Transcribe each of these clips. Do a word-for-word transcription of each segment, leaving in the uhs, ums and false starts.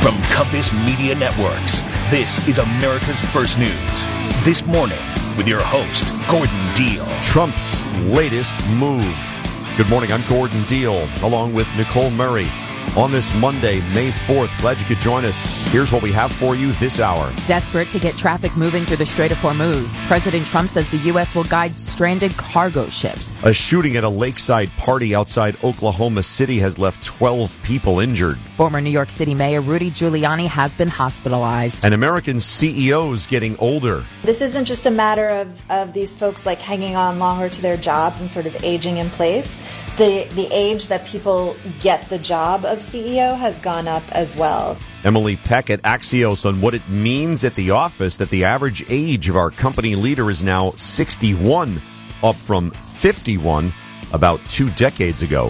From Compass Media Networks, this is America's First News. This morning, with your host, Gordon Deal. Trump's latest move. Good morning, I'm Gordon Deal, along with Nicole Murray. On this Monday, May fourth, glad you could join us. Here's what we have for you this hour. Desperate to get traffic moving through the Strait of Hormuz, President Trump says the U S will guide stranded cargo ships. A shooting at a lakeside party outside Oklahoma City has left twelve people injured. Former New York City Mayor Rudy Giuliani has been hospitalized. And American C E Os getting older. This isn't just a matter of, of these folks like hanging on longer to their jobs and sort of aging in place. The the age that people get the job of C E O has gone up as well. Emily Peck at Axios on what it means at the office that the average age of our company leader is now sixty-one, up from fifty-one about two decades ago.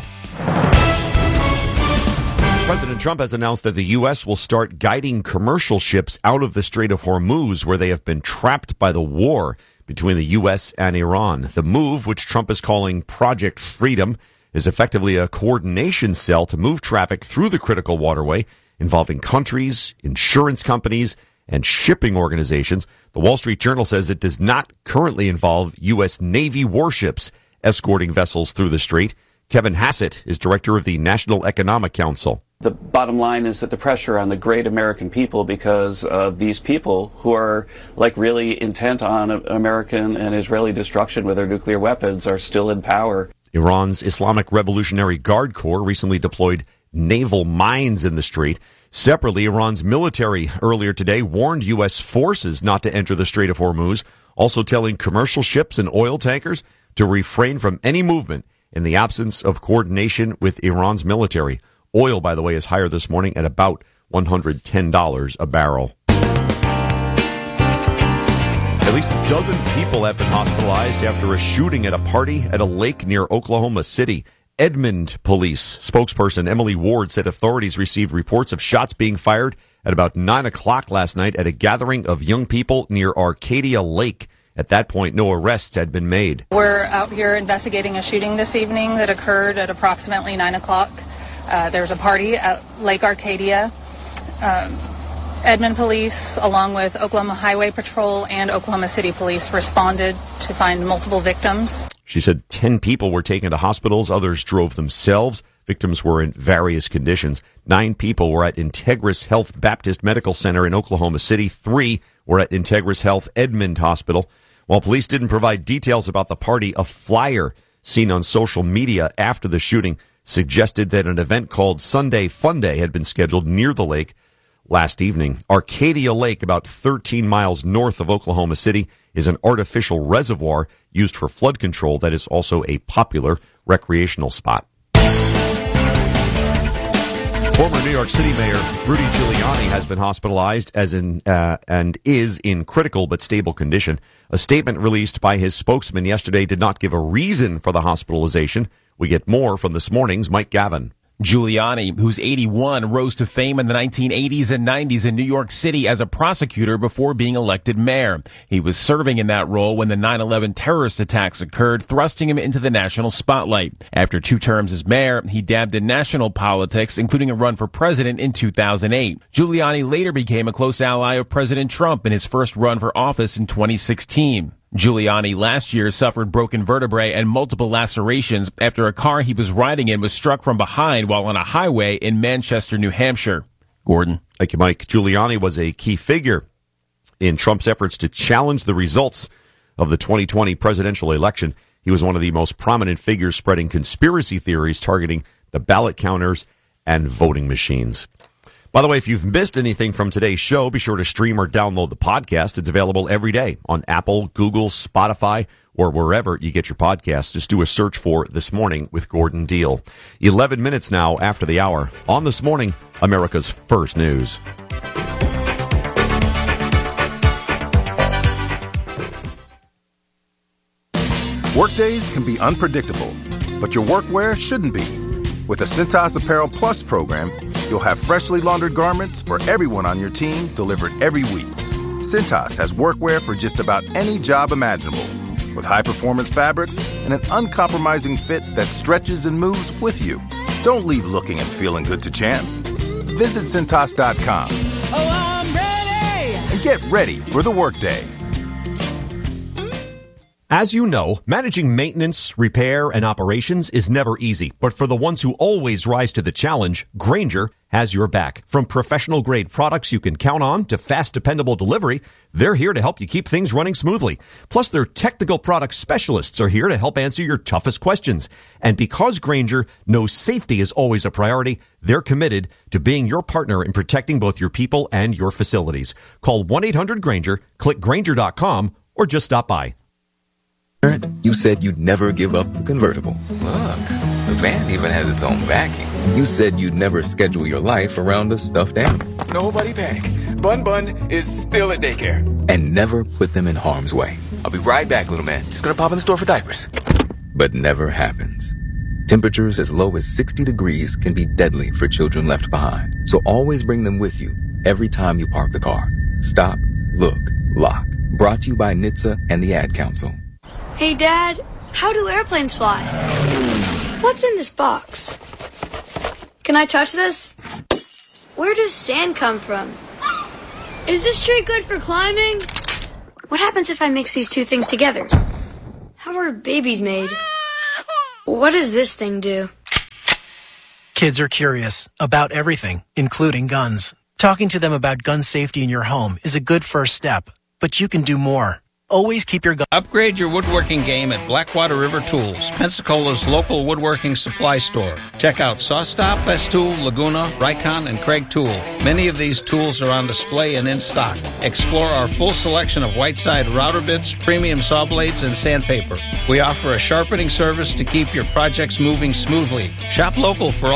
President Trump has announced that the U S will start guiding commercial ships out of the Strait of Hormuz, where they have been trapped by the war between the U S and Iran. The move, which Trump is calling Project Freedom, is effectively a coordination cell to move traffic through the critical waterway involving countries, insurance companies, and shipping organizations. The Wall Street Journal says it does not currently involve U S Navy warships escorting vessels through the strait. Kevin Hassett is director of the National Economic Council. The bottom line is that the pressure on the great American people, because of these people who are like really intent on American and Israeli destruction with their nuclear weapons, are still in power. Iran's Islamic Revolutionary Guard Corps recently deployed naval mines in the strait. Separately, Iran's military earlier today warned U S forces not to enter the Strait of Hormuz, also telling commercial ships and oil tankers to refrain from any movement in the absence of coordination with Iran's military. Oil, by the way, is higher this morning at about one hundred ten dollars a barrel. At least a dozen people have been hospitalized after a shooting at a party at a lake near Oklahoma City. Edmond Police spokesperson Emily Ward said authorities received reports of shots being fired at about nine o'clock last night at a gathering of young people near Arcadia Lake. At that point, no arrests had been made. We're out here investigating a shooting this evening that occurred at approximately nine o'clock. Uh, there was a party at Lake Arcadia. Um, Edmond Police, along with Oklahoma Highway Patrol and Oklahoma City Police, responded to find multiple victims. She said ten people were taken to hospitals. Others drove themselves. Victims were in various conditions. Nine people were at Integris Health Baptist Medical Center in Oklahoma City. Three were at Integris Health Edmond Hospital. While police didn't provide details about the party, a flyer seen on social media after the shooting suggested that an event called Sunday Fun Day had been scheduled near the lake last evening. Arcadia Lake, about thirteen miles north of Oklahoma City, is an artificial reservoir used for flood control that is also a popular recreational spot. Former New York City Mayor Rudy Giuliani has been hospitalized as in uh, and is in critical but stable condition. A statement released by his spokesman yesterday did not give a reason for the hospitalization. We get more from this morning's Mike Gavin. Giuliani, who's eighty-one, rose to fame in the nineteen eighties and nineties in New York City as a prosecutor before being elected mayor. He was serving in that role when the nine eleven terrorist attacks occurred, thrusting him into the national spotlight. After two terms as mayor, he dabbed in national politics, including a run for president in two thousand eight. Giuliani later became a close ally of President Trump in his first run for office in twenty sixteen. Giuliani last year suffered broken vertebrae and multiple lacerations after a car he was riding in was struck from behind while on a highway in Manchester, New Hampshire. Gordon. Thank you, Mike. Giuliani was a key figure in Trump's efforts to challenge the results of the twenty twenty presidential election. He was one of the most prominent figures spreading conspiracy theories targeting the ballot counters and voting machines. By the way, if you've missed anything from today's show, be sure to stream or download the podcast. It's available every day on Apple, Google, Spotify, or wherever you get your podcasts. Just do a search for This Morning with Gordon Deal. eleven minutes now after the hour. On This Morning, America's First News. Workdays can be unpredictable, but your workwear shouldn't be. With the Cintas Apparel Plus program, you'll have freshly laundered garments for everyone on your team delivered every week. Cintas has workwear for just about any job imaginable, with high-performance fabrics and an uncompromising fit that stretches and moves with you. Don't leave looking and feeling good to chance. Visit Cintas dot com. Oh, I'm ready! And get ready for the workday. As you know, managing maintenance, repair, and operations is never easy. But for the ones who always rise to the challenge, Grainger has your back. From professional-grade products you can count on to fast, dependable delivery, they're here to help you keep things running smoothly. Plus, their technical product specialists are here to help answer your toughest questions. And because Grainger knows safety is always a priority, they're committed to being your partner in protecting both your people and your facilities. Call one eight hundred Grainger, click Grainger dot com, or just stop by. You said you'd never give up the convertible. Look, the van even has its own backing. You said you'd never schedule your life around a stuffed animal. Nobody panic. Bun Bun is still at daycare. And never put them in harm's way. I'll be right back, little man. Just gonna pop in the store for diapers. But never happens. Temperatures as low as sixty degrees can be deadly for children left behind. So always bring them with you every time you park the car. Stop, look, lock. Brought to you by N H T S A and the Ad Council. Hey, Dad, how do airplanes fly? What's in this box? Can I touch this? Where does sand come from? Is this tree good for climbing? What happens if I mix these two things together? How are babies made? What does this thing do? Kids are curious about everything, including guns. Talking to them about gun safety in your home is a good first step, but you can do more. Always keep your gun. Upgrade your woodworking game at Blackwater River Tools, Pensacola's local woodworking supply store. Check out Sawstop, Festool, Laguna, Rikon, and Craig Tool. Many of these tools are on display and in stock. Explore our full selection of Whiteside router bits, premium saw blades, and sandpaper. We offer a sharpening service to keep your projects moving smoothly. Shop local for all